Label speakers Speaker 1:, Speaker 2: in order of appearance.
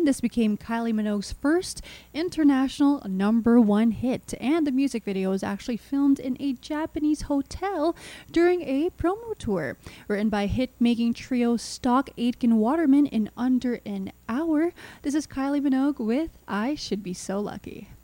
Speaker 1: this became Kylie Minogue's first international #1 hit, and the music video was actually filmed in a Japanese hotel during a promo tour, written by hit-making trio Stock Aitken Waterman in under an hour. This is Kylie Minogue with I Should Be So Lucky.